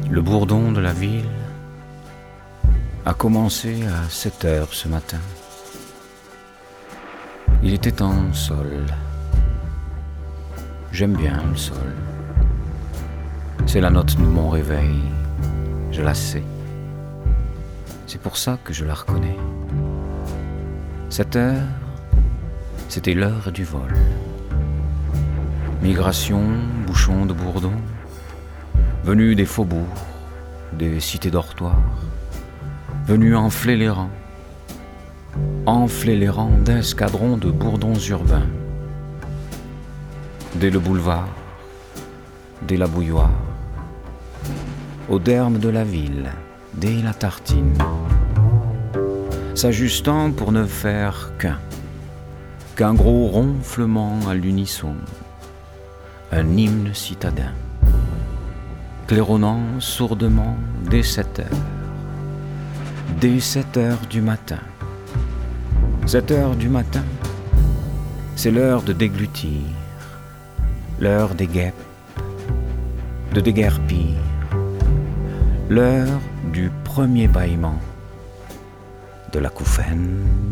Le bourdon de la ville a commencé à 7 heures ce matin. Il était en sol. J'aime bien le sol. C'est la note de mon réveil. Je la sais. C'est pour ça que je la reconnais. 7 heures, c'était l'heure du vol. Migration, bouchon de bourdon, venus des faubourgs, des cités dortoirs, venus enfler les rangs d'escadrons de bourdons urbains. Dès le boulevard, dès la bouilloire, au derme de la ville, dès la tartine, s'ajustant pour ne faire qu'un gros ronflement à l'unisson, un hymne citadin, claironnant sourdement dès 7 heures du matin. 7 heures du matin, c'est l'heure de déglutir, l'heure des guêpes, de déguerpir, l'heure du premier bâillement, de l'acouphène